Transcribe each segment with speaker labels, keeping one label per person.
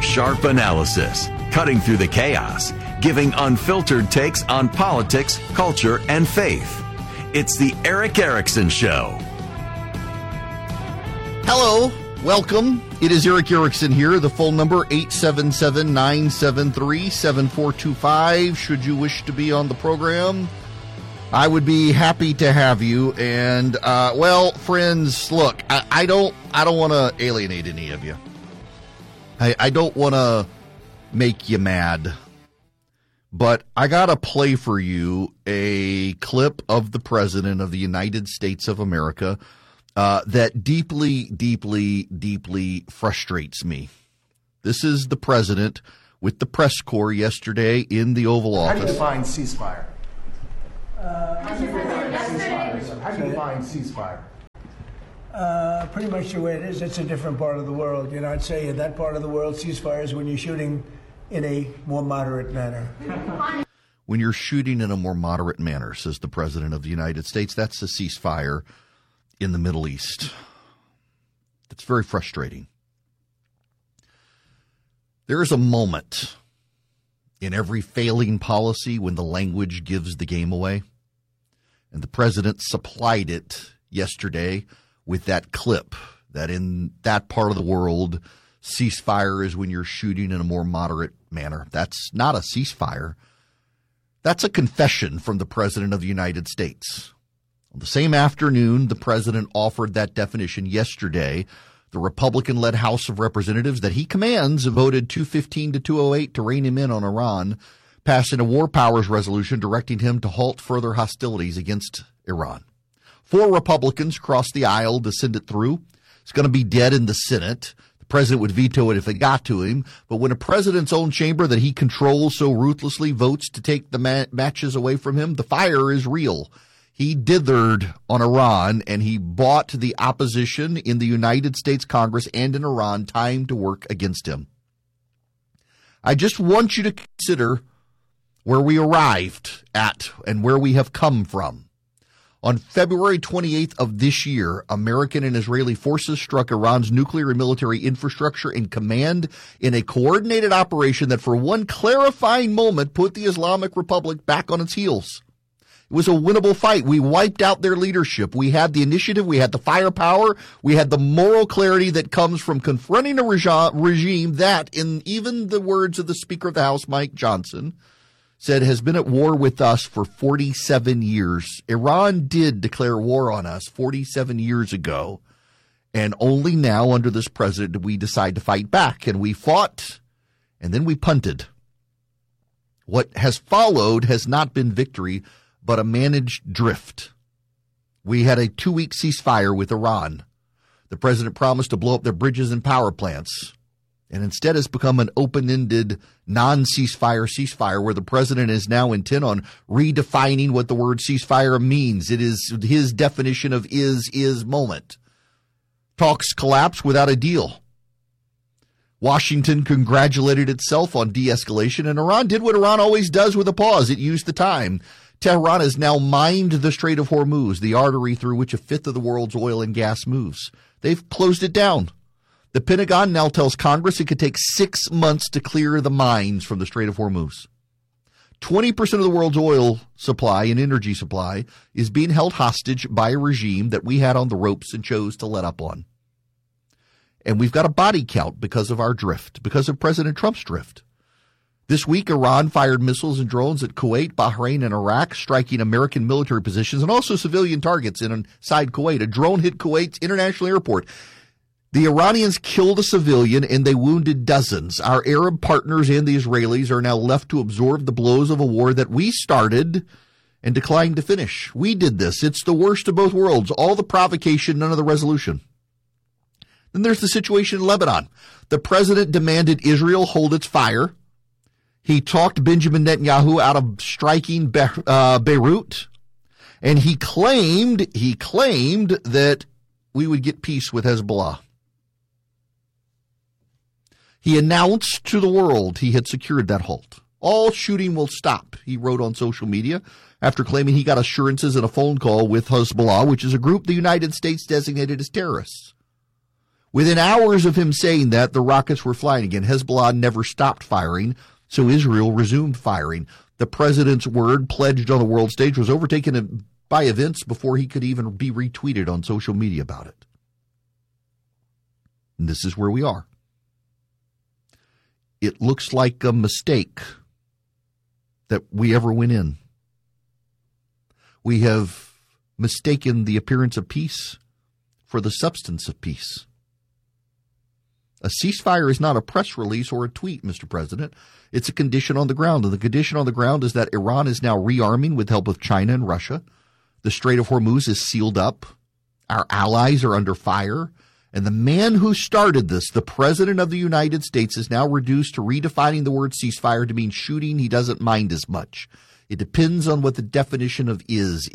Speaker 1: Sharp analysis, cutting through the chaos, giving unfiltered takes on politics, culture, and faith. It's the Erick Erickson Show.
Speaker 2: Hello, welcome. It is Erick Erickson here. The phone number, 877-973-7425. Should you wish to be on the program, I would be happy to have you. And, well, friends, look, I don't want to alienate any of you. I don't want to make you mad. But I got to play for you a clip of the President of the United States of America that deeply, deeply, deeply frustrates me. This is the President with the press corps yesterday in the Oval Office.
Speaker 3: How do you define ceasefire? How do you define ceasefire?
Speaker 4: Pretty much the way it is. It's a different part of the world. You know, I'd say in that part of the world, ceasefire is when you're shooting in a more moderate manner.
Speaker 2: When you're shooting in a more moderate manner, says the President of the United States, that's a ceasefire in the Middle East. It's very frustrating. There is a moment in every failing policy when the language gives the game away. And the President supplied it yesterday with that clip that in that part of the world, ceasefire is when you're shooting in a more moderate manner. That's not a ceasefire. That's a confession from the President of the United States. On the same afternoon, the President offered that definition yesterday. The Republican-led House of Representatives that he commands voted 215 to 208 to rein him in on Iran, passing a war powers resolution directing him to halt further hostilities against Iran. 4 Republicans crossed the aisle to send it through. It's going to be dead in the Senate. The president would veto it if it got to him. But when a president's own chamber that he controls so ruthlessly votes to take the matches away from him, the fire is real. He dithered on Iran, and he bought the opposition in the United States Congress and in Iran time to work against him. I just want you to consider where we arrived at and where we have come from. On February 28th of this year, American and Israeli forces struck Iran's nuclear and military infrastructure and command in a coordinated operation that for one clarifying moment put the Islamic Republic back on its heels. It was a winnable fight. We wiped out their leadership. We had the initiative. We had the firepower. We had the moral clarity that comes from confronting a regime that, in even the words of the Speaker of the House, Mike Johnson, said has been at war with us for 47 years. Iran did declare war on us 47 years ago. And only now under this president did we decide to fight back. And we fought, and then we punted. What has followed has not been victory, but a managed drift. We had a 2-week ceasefire with Iran. The president promised to blow up their bridges and power plants. And instead has become an open-ended ceasefire where the president is now intent on redefining what the word ceasefire means. It is his definition of is moment. Talks collapse without a deal. Washington congratulated itself on de-escalation, and Iran did what Iran always does with a pause. It used the time. Tehran has now mined the Strait of Hormuz, the artery through which a fifth of the world's oil and gas moves. They've closed it down. The Pentagon now tells Congress it could take 6 months to clear the mines from the Strait of Hormuz. 20% of the world's oil supply and energy supply is being held hostage by a regime that we had on the ropes and chose to let up on. And we've got a body count because of our drift, because of President Trump's drift. This week, Iran fired missiles and drones at Kuwait, Bahrain, and Iraq, striking American military positions and also civilian targets inside Kuwait. A drone hit Kuwait's international airport. The Iranians killed a civilian and they wounded dozens. Our Arab partners and the Israelis are now left to absorb the blows of a war that we started and declined to finish. We did this. It's the worst of both worlds. All the provocation, none of the resolution. Then there's the situation in Lebanon. The president demanded Israel hold its fire. He talked Benjamin Netanyahu out of striking Beirut. And he claimed that we would get peace with Hezbollah. He announced to the world he had secured that halt. All shooting will stop, he wrote on social media, after claiming he got assurances in a phone call with Hezbollah, which is a group the United States designated as terrorists. Within hours of him saying that, the rockets were flying again. Hezbollah never stopped firing, so Israel resumed firing. The president's word pledged on the world stage was overtaken by events before he could even be retweeted on social media about it. And this is where we are. It looks like a mistake that we ever went in. We have mistaken the appearance of peace for the substance of peace. A ceasefire is not a press release or a tweet, Mr. President. It's a condition on the ground. And the condition on the ground is that Iran is now rearming with help of China and Russia. The Strait of Hormuz is sealed up. Our allies are under fire. And the man who started this, the President of the United States, is now reduced to redefining the word ceasefire to mean shooting he doesn't mind as much. It depends on what the definition of is.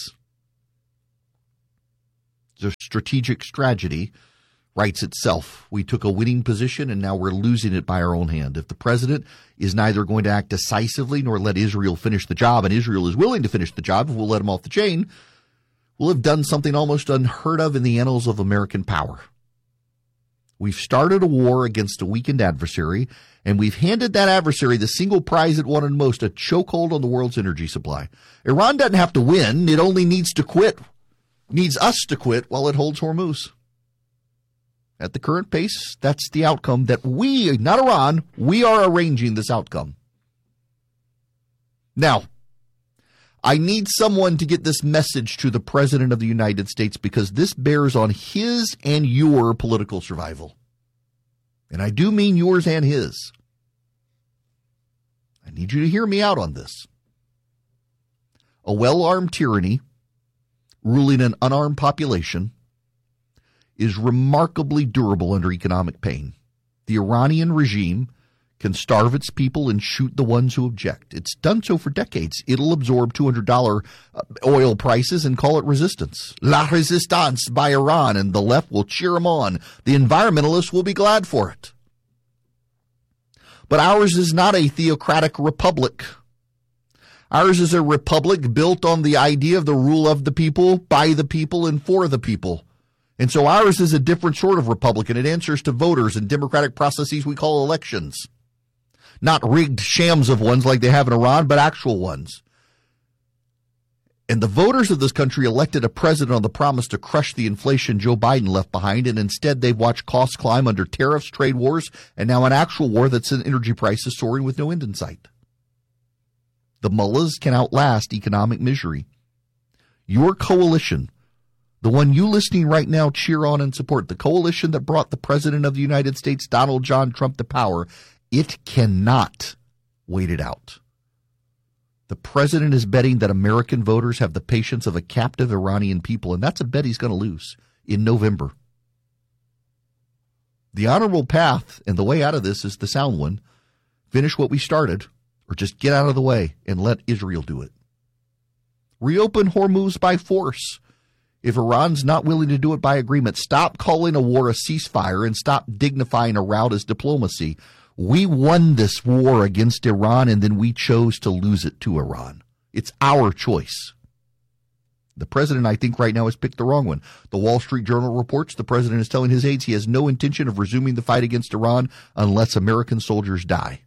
Speaker 2: The strategic strategy writes itself. We took a winning position, and now we're losing it by our own hand. If the president is neither going to act decisively nor let Israel finish the job, and Israel is willing to finish the job, if we'll let him off the chain, we'll have done something almost unheard of in the annals of American power. We've started a war against a weakened adversary, and we've handed that adversary the single prize it wanted most, a chokehold on the world's energy supply. Iran doesn't have to win. It only needs to quit. Needs us to quit while it holds Hormuz. At the current pace, that's the outcome that we, not Iran, we are arranging this outcome. Now, I need someone to get this message to the President of the United States because this bears on his and your political survival. And I do mean yours and his. I need you to hear me out on this. A well-armed tyranny ruling an unarmed population is remarkably durable under economic pain. The Iranian regime can starve its people and shoot the ones who object. It's done so for decades. It'll absorb $200 oil prices and call it resistance. La Resistance by Iran, and the left will cheer them on. The environmentalists will be glad for it. But ours is not a theocratic republic. Ours is a republic built on the idea of the rule of the people, by the people, and for the people. And so ours is a different sort of republic, and it answers to voters and democratic processes we call elections. Not rigged shams of ones like they have in Iran, but actual ones. And the voters of this country elected a president on the promise to crush the inflation Joe Biden left behind, and instead they've watched costs climb under tariffs, trade wars, and now an actual war that's in energy prices soaring with no end in sight. The mullahs can outlast economic misery. Your coalition, the one you listening right now cheer on and support, the coalition that brought the President of the United States, Donald John Trump, to power, it cannot wait it out. The president is betting that American voters have the patience of a captive Iranian people, and that's a bet he's going to lose in November. The honorable path and the way out of this is the sound one. Finish what we started, or just get out of the way and let Israel do it. Reopen Hormuz by force. If Iran's not willing to do it by agreement, stop calling a war a ceasefire and stop dignifying a rout as diplomacy. We won this war against Iran, and then we chose to lose it to Iran. It's our choice. The president, I think, right now has picked the wrong one. The Wall Street Journal reports the president is telling his aides he has no intention of resuming the fight against Iran unless American soldiers die.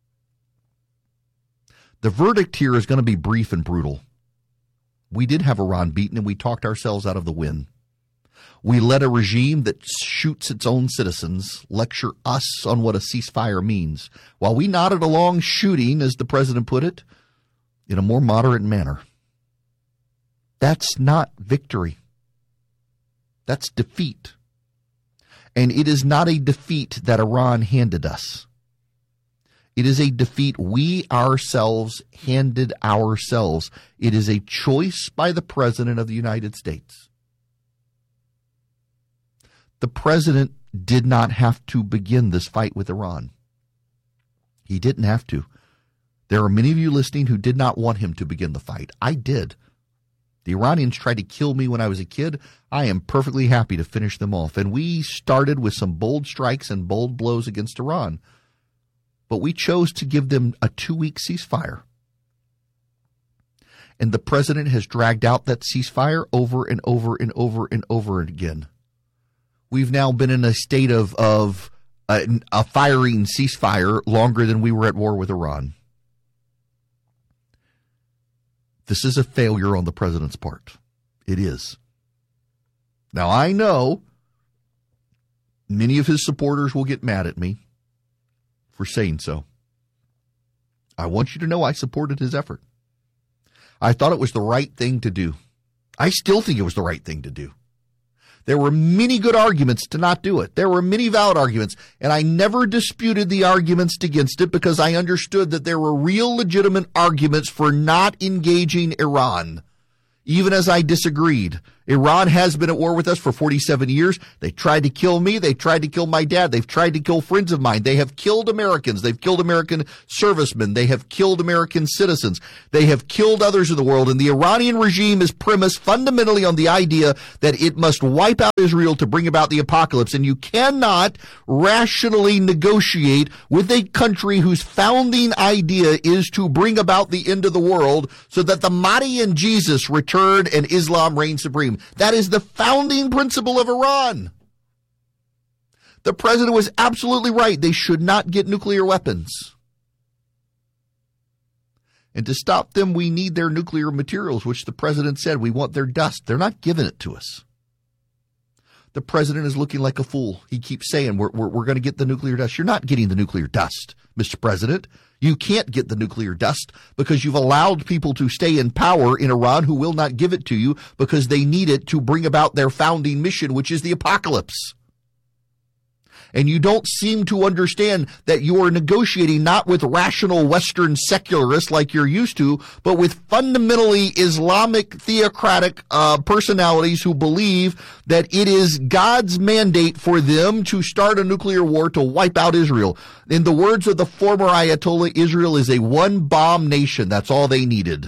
Speaker 2: The verdict here is going to be brief and brutal. We did have Iran beaten, and we talked ourselves out of the win. We let a regime that shoots its own citizens lecture us on what a ceasefire means, while we nodded along shooting, as the president put it, in a more moderate manner. That's not victory. That's defeat. And it is not a defeat that Iran handed us. It is a defeat we ourselves handed ourselves. It is a choice by the President of the United States. The president did not have to begin this fight with Iran. He didn't have to. There are many of you listening who did not want him to begin the fight. I did. The Iranians tried to kill me when I was a kid. I am perfectly happy to finish them off. And we started with some bold strikes and bold blows against Iran. But we chose to give them a 2-week ceasefire. And the president has dragged out that ceasefire over and over and over and over again. We've now been in a state of a firing ceasefire longer than we were at war with Iran. This is a failure on the president's part. It is. Now, I know many of his supporters will get mad at me for saying so. I want you to know I supported his effort. I thought it was the right thing to do. I still think it was the right thing to do. There were many good arguments to not do it. There were many valid arguments, and I never disputed the arguments against it because I understood that there were real legitimate arguments for not engaging Iran, even as I disagreed. Iran has been at war with us for 47 years. They tried to kill me. They tried to kill my dad. They've tried to kill friends of mine. They have killed Americans. They've killed American servicemen. They have killed American citizens. They have killed others in the world. And the Iranian regime is premised fundamentally on the idea that it must wipe out Israel to bring about the apocalypse. And you cannot rationally negotiate with a country whose founding idea is to bring about the end of the world so that the Mahdi and Jesus return and Islam reign supreme. That is the founding principle of Iran. The president was absolutely right. They should not get nuclear weapons. And to stop them, we need their nuclear materials, which the president said we want their dust. They're not giving it to us. The president is looking like a fool. He keeps saying we're going to get the nuclear dust. You're not getting the nuclear dust, Mr. President. You can't get the nuclear dust because you've allowed people to stay in power in Iran who will not give it to you because they need it to bring about their founding mission, which is the apocalypse. And you don't seem to understand that you are negotiating not with rational Western secularists like you're used to, but with fundamentally Islamic theocratic personalities who believe that it is God's mandate for them to start a nuclear war to wipe out Israel. In the words of the former Ayatollah, Israel is a one-bomb nation. That's all they needed.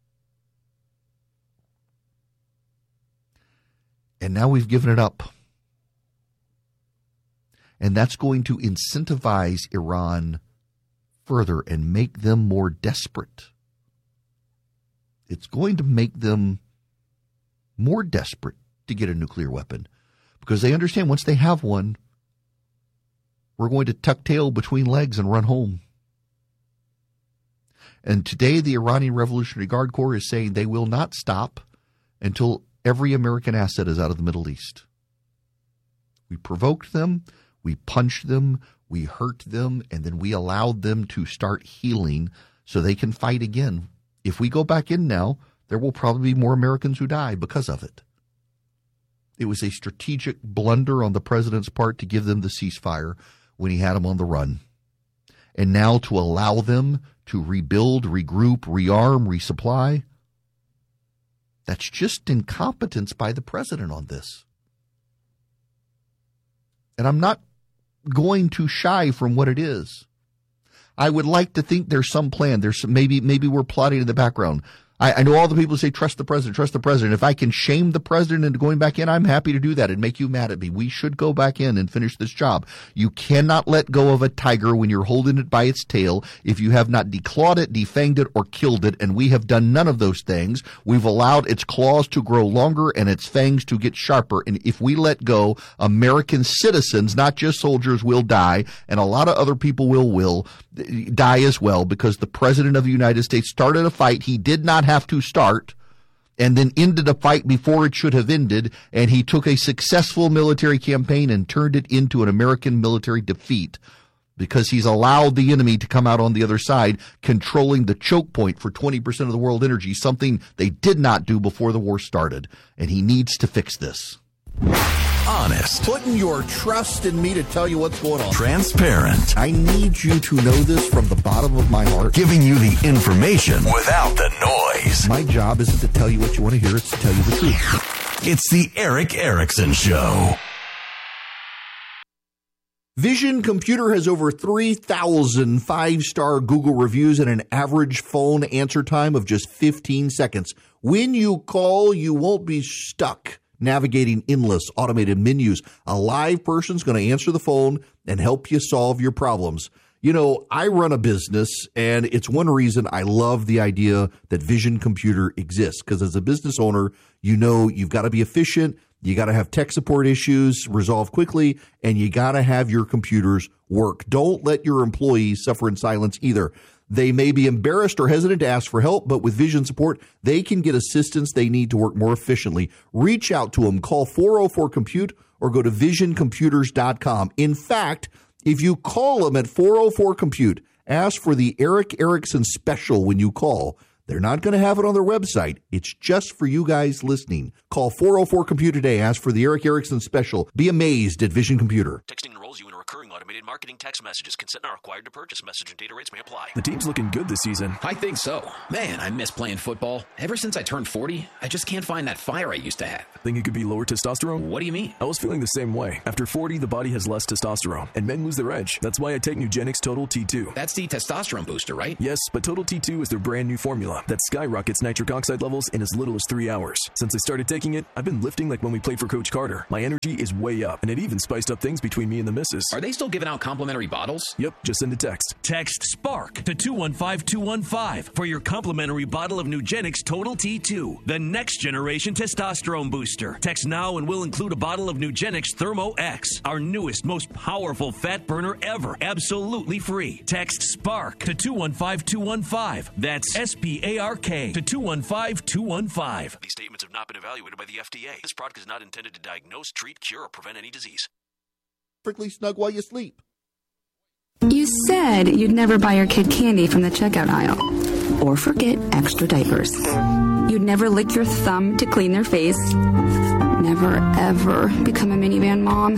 Speaker 2: And now we've given it up. And that's going to incentivize Iran further and make them more desperate. It's going to make them more desperate to get a nuclear weapon because they understand once they have one, we're going to tuck tail between legs and run home. And today the Iranian Revolutionary Guard Corps is saying they will not stop until every American asset is out of the Middle East. We provoked them. We punched them, we hurt them, and then we allowed them to start healing so they can fight again. If we go back in now, there will probably be more Americans who die because of it. It was a strategic blunder on the president's part to give them the ceasefire when he had them on the run. And now to allow them to rebuild, regroup, rearm, resupply, that's just incompetence by the president on this. And I'm not going to shy from what it is. I would like to think there's some plan. There's some, maybe we're plotting in the background. I know all the people say, trust the president, trust the president. If I can shame the president into going back in, I'm happy to do that and make you mad at me. We should go back in and finish this job. You cannot let go of a tiger when you're holding it by its tail if you have not declawed it, defanged it, or killed it, and we have done none of those things. We've allowed its claws to grow longer and its fangs to get sharper, and if we let go, American citizens, not just soldiers, will die, and a lot of other people will die as well because the president of the United States started a fight he did not have to start and then ended a fight before it should have ended, and he took a successful military campaign and turned it into an American military defeat because he's allowed the enemy to come out on the other side, controlling the choke point for 20% of the world energy, something they did not do before the war started, and he needs to fix this.
Speaker 1: Honest.
Speaker 2: Putting your trust in me to tell you what's going on.
Speaker 1: Transparent.
Speaker 2: I need you to know this from the bottom of my heart.
Speaker 1: Giving you the information without the noise.
Speaker 2: My job isn't to tell you what you want to hear, it's to tell you the truth.
Speaker 1: It's the Erick Erickson Show.
Speaker 2: Vision Computer has over 3,000 five-star Google reviews and an average phone answer time of just 15 seconds. When you call, you won't be stuck navigating endless automated menus. A live person's going to answer the phone and help you solve your problems. You know, I run a business, and it's one reason I love the idea that Vision Computer exists, because as a business owner, you know you've got to be efficient, You got to have tech support issues resolved quickly, and you got to have your computers work. Don't let your employees suffer in silence either. They may be embarrassed or hesitant to ask for help, but with Vision support, they can get assistance they need to work more efficiently. Reach out to them. Call 404-COMPUTE or go to visioncomputers.com. In fact, if you call them at 404-COMPUTE, ask for the Eric Erickson special when you call. They're not going to have it on their website. It's just for you guys listening. Call 404-COMPUTE today. Ask for the Eric Erickson special. Be amazed at Vision Computer.
Speaker 5: Texting enrolls you in a recurring automated marketing text messages. Consent not required to purchase. Message and data rates may apply.
Speaker 6: The team's looking good this season.
Speaker 7: I think so. Man, I miss playing football. Ever since I turned 40, I just can't find that fire I used to have.
Speaker 6: Think it could be lower testosterone?
Speaker 7: What do you mean?
Speaker 6: I was feeling the same way. After 40, the body has less testosterone, and men lose their edge. That's why I take Nugenix Total T2.
Speaker 7: That's the testosterone booster, right?
Speaker 6: Yes, but Total T2 is their brand new formula that skyrockets nitric oxide levels in as little as 3 hours. Since I started taking it, I've been lifting like when we played for Coach Carter. My energy is way up, and it even spiced up things between me and the missus.
Speaker 7: Are they still giving out complimentary bottles?
Speaker 6: Yep, just send a text.
Speaker 8: Text SPARK to 215-215 for your complimentary bottle of Nugenix Total T2, the next generation testosterone booster. Text now and we'll include a bottle of Nugenix Thermo X, our newest, most powerful fat burner ever, absolutely free. Text SPARK to 215-215. That's SPARK to 215-215.
Speaker 5: These statements have not been evaluated by the FDA. This product is not intended to diagnose, treat, cure, or prevent any disease.
Speaker 2: Perfectly snug while you sleep.
Speaker 9: You said you'd never buy your kid candy from the checkout aisle. Or forget extra diapers. You'd never lick your thumb to clean their face. Never, ever become a minivan mom.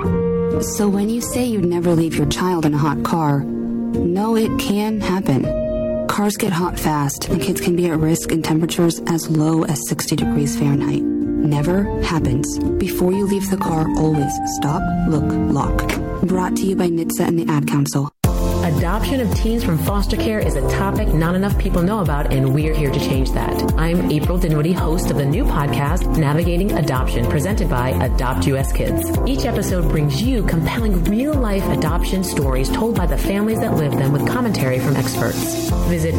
Speaker 9: So when you say you'd never leave your child in a hot car, no, it can happen. Cars get hot fast, and kids can be at risk in temperatures as low as 60 degrees Fahrenheit. Never happens. Before you leave the car, always stop, look, lock. Brought to you by NHTSA and the Ad Council.
Speaker 10: Adoption of teens from foster care is a topic not enough people know about, and we're here to change that. I'm April Dinwiddie, host of the new podcast, Navigating Adoption, presented by Adopt US Kids. Each episode brings you compelling real-life adoption stories told by the families that live them with commentary from experts. Visit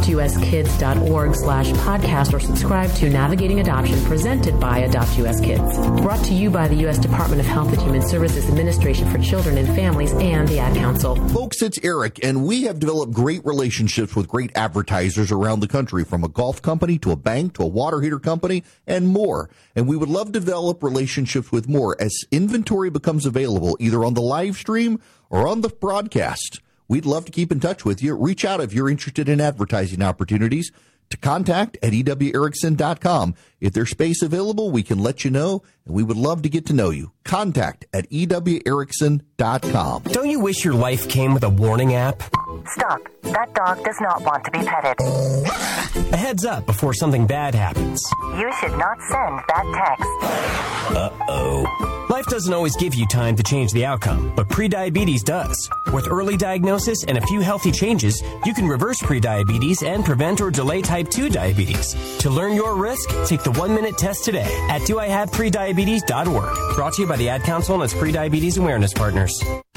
Speaker 10: adoptuskids.org/podcast or subscribe to Navigating Adoption, presented by Adopt US Kids. Brought to you by the U.S. Department of Health and Human Services Administration for Children and Families and the Ad Council.
Speaker 2: Folks, it's Eric, and we have developed great relationships with great advertisers around the country, from a golf company to a bank to a water heater company and more. And we would love to develop relationships with more as inventory becomes available, either on the live stream or on the broadcast. We'd love to keep in touch with you. Reach out if you're interested in advertising opportunities to contact at ewerickson.com. If there's space available, we can let you know, and we would love to get to know you. Contact at ewerickson.com.
Speaker 11: Don't you wish your life came with a warning app?
Speaker 12: Stop. That dog does not want to be petted.
Speaker 11: A heads up before something bad happens.
Speaker 12: You should not send that text.
Speaker 11: Uh-oh. Life doesn't always give you time to change the outcome, but prediabetes does. With early diagnosis and a few healthy changes, you can reverse prediabetes and prevent or delay type 2 diabetes. To learn your risk, take the 1-minute test today at doihaveprediabetes.org. Brought to you by the Ad Council and its Prediabetes Awareness Partners.